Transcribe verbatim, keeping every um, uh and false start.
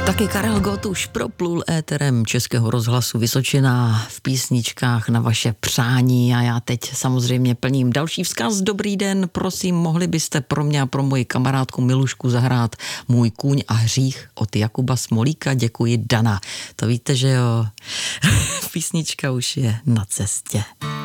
Taky Karel Gott už proplul éterem Českého rozhlasu Vysočina v písničkách na vaše přání a já teď samozřejmě plním další vzkaz. Dobrý den, prosím, mohli byste pro mě a pro moji kamarádku Milušku zahrát Můj kůň a hřích od Jakuba Smolíka. Děkuji, Dana. To víte, že jo, písnička už je na cestě.